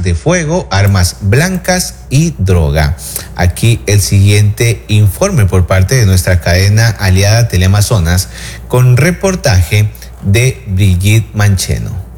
de fuego, armas blancas y droga. Aquí el siguiente informe por parte de nuestra cadena aliada Teleamazonas con reportaje de Brigitte Mancheno.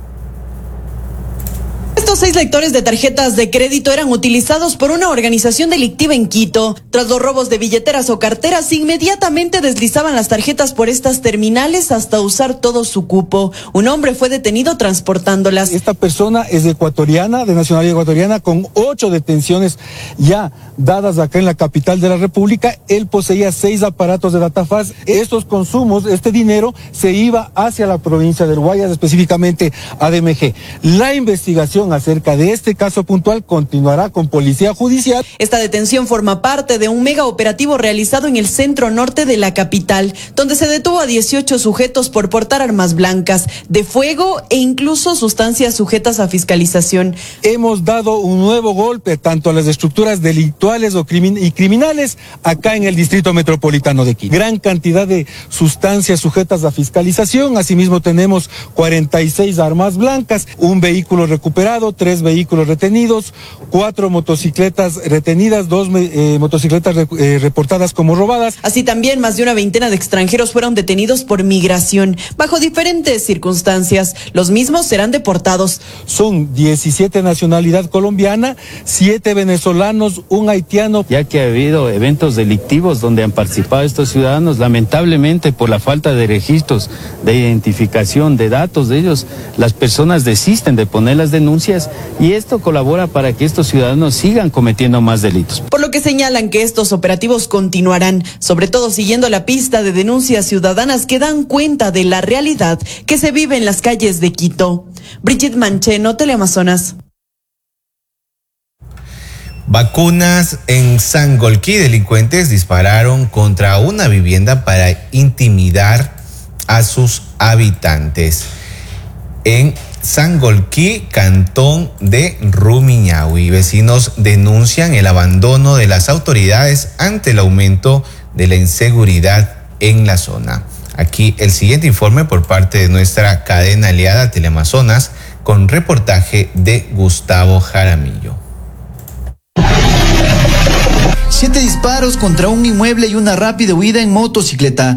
Estos 6 lectores de tarjetas de crédito eran utilizados por una organización delictiva en Quito. Tras los robos de billeteras o carteras, inmediatamente deslizaban las tarjetas por estas terminales hasta usar todo su cupo. Un hombre fue detenido transportándolas. Esta persona es ecuatoriana, de nacionalidad ecuatoriana, con 8 detenciones ya dadas acá en la capital de la República. Él poseía 6 aparatos de datafaz. Estos consumos, este dinero, se iba hacia la provincia del Guayas, específicamente a DMG. La investigación acerca de este caso puntual continuará con Policía Judicial. Esta detención forma parte de un mega operativo realizado en el centro norte de la capital, donde se detuvo a 18 sujetos por portar armas blancas, de fuego e incluso sustancias sujetas a fiscalización. Hemos dado un nuevo golpe tanto a las estructuras delictuales y criminales acá en el Distrito Metropolitano de Quito. Gran cantidad de sustancias sujetas a fiscalización. Asimismo tenemos 46 armas blancas, un vehículo recuperado, 3 vehículos retenidos, 4 motocicletas retenidas, 2 motocicletas reportadas como robadas. Así también más de una veintena de extranjeros fueron detenidos por migración, bajo diferentes circunstancias. Los mismos serán deportados. Son 17 nacionalidad colombiana, 7 venezolanos, un haitiano. Ya que ha habido eventos delictivos donde han participado estos ciudadanos, lamentablemente por la falta de registros, de identificación, de datos de ellos, las personas desisten de poner las denuncias y esto colabora para que estos ciudadanos sigan cometiendo más delitos. Por lo que señalan que estos operativos continuarán, sobre todo siguiendo la pista de denuncias ciudadanas que dan cuenta de la realidad que se vive en las calles de Quito. Brigitte Mancheno, Teleamazonas. Vacunas en Sangolquí. Delincuentes dispararon contra una vivienda para intimidar a sus habitantes. En Sangolquí, cantón de Rumiñahui, vecinos denuncian el abandono de las autoridades ante el aumento de la inseguridad en la zona. Aquí el siguiente informe por parte de nuestra cadena aliada Teleamazonas con reportaje de Gustavo Jaramillo. 7 disparos contra un inmueble y una rápida huida en motocicleta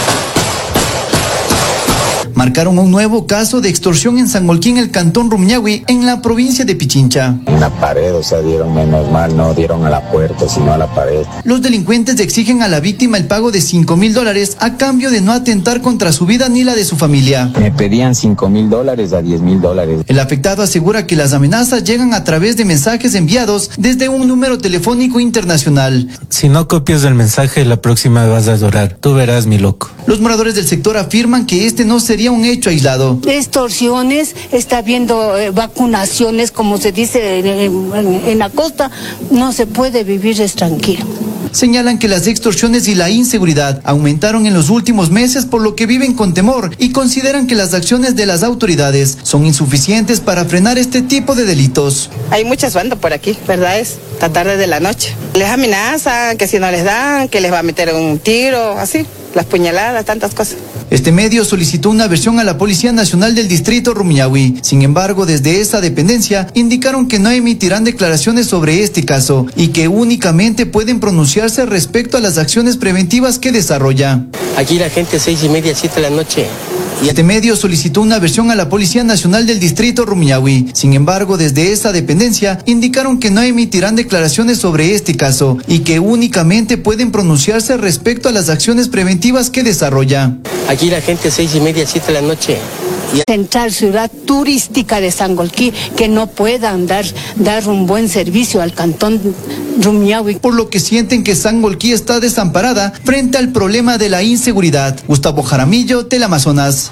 marcaron un nuevo caso de extorsión en Sangolquí, en el cantón Rumiñahui, en la provincia de Pichincha. Una pared, o sea, dieron menos mal, no dieron a la puerta, sino a la pared. Los delincuentes exigen a la víctima el pago de $5,000 a cambio de no atentar contra su vida ni la de su familia. Me pedían $5,000 a $10,000. El afectado asegura que las amenazas llegan a través de mensajes enviados desde un número telefónico internacional. Si no copias el mensaje, la próxima vas a llorar. Tú verás, mi loco. Los moradores del sector afirman que este no sería un hecho aislado. Extorsiones, está habiendo vacunaciones, como se dice en la costa, no se puede vivir tranquilo. Señalan que las extorsiones y la inseguridad aumentaron en los últimos meses, por lo que viven con temor y consideran que las acciones de las autoridades son insuficientes para frenar este tipo de delitos. Hay muchas bandas por aquí, ¿verdad? Es esta tarde de la noche. Les amenazan que si no les dan, que les va a meter un tiro, así, las puñaladas, tantas cosas. Este medio solicitó una versión a la Policía Nacional del Distrito Rumiñahui. Sin embargo, desde esa dependencia indicaron que no emitirán declaraciones sobre este caso y que únicamente pueden pronunciarse respecto a las acciones preventivas que desarrolla. Aquí la gente 6:30, 7 de la noche. Este medio solicitó una versión a la Policía Nacional del Distrito Rumiñahui. Sin embargo, desde esa dependencia indicaron que no emitirán declaraciones sobre este caso y que únicamente pueden pronunciarse respecto a las acciones preventivas que desarrolla. Aquí la gente 6:30, 7 de la noche. Central Ciudad Turística de Sangolquí, que no puedan dar un buen servicio al cantón Rumiñahui. Por lo que sienten que Sangolquí está desamparada frente al problema de la inseguridad. Gustavo Jaramillo, Teleamazonas.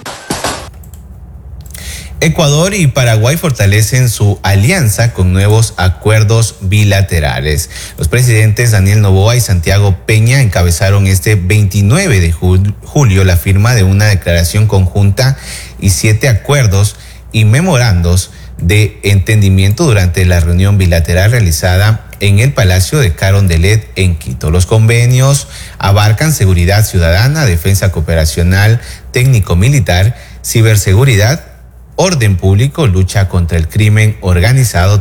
Ecuador y Paraguay fortalecen su alianza con nuevos acuerdos bilaterales. Los presidentes Daniel Noboa y Santiago Peña encabezaron este 29 de julio la firma de una declaración conjunta y 7 acuerdos y memorandos de entendimiento durante la reunión bilateral realizada en el Palacio de Carondelet en Quito. Los convenios abarcan seguridad ciudadana, defensa cooperacional, técnico-militar, ciberseguridad, orden público, lucha contra el crimen organizado,